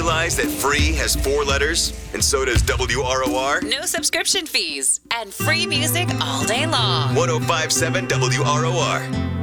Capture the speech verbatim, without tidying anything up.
realize that free has four letters, and so does W R O R? No subscription fees and free music all day long. one oh five point seven W R O R.